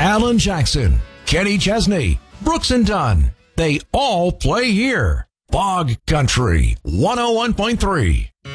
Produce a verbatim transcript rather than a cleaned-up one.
Alan Jackson, Kenny Chesney, Brooks and Dunn. They all play here. Fog Country one oh one point three.